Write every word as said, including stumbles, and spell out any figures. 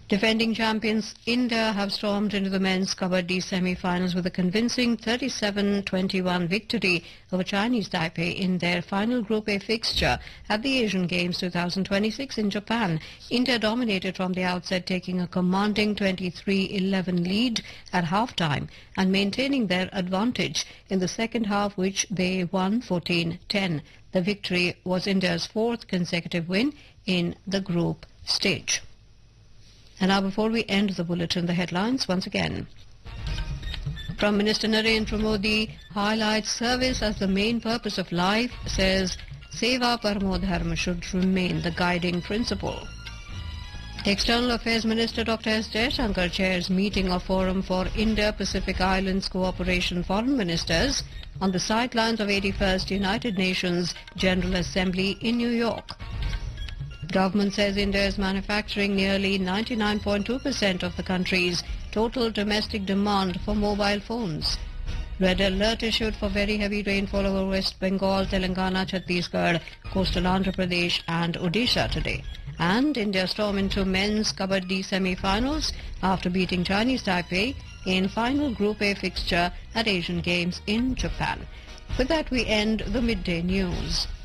Defending champions India have stormed into the men's Kabaddi semi-finals with a convincing thirty-seven twenty-one victory over Chinese Taipei in their final Group A fixture at the Asian Games twenty twenty-six in Japan. India dominated from the outset, taking a commanding twenty-three eleven lead at half-time and maintaining their advantage in the second half, which they won fourteen ten. The victory was India's fourth consecutive win in the group stage. And now, before we end the bulletin, the headlines once again. Prime Minister Narendra Modi highlights service as the main purpose of life, says Seva Paramo Dharma should remain the guiding principle. External Affairs Minister Doctor S. Jaishankar chairs meeting of Forum for Indo-Pacific Islands Cooperation Foreign Ministers on the sidelines of eighty-first United Nations General Assembly in New York. Government says India is manufacturing nearly ninety-nine point two percent of the country's total domestic demand for mobile phones. Red alert issued for very heavy rainfall over West Bengal, Telangana, Chhattisgarh, coastal Andhra Pradesh and Odisha today. And India storm into men's Kabaddi semi-finals after beating Chinese Taipei in final Group A fixture at Asian Games in Japan. With that, we end the midday news.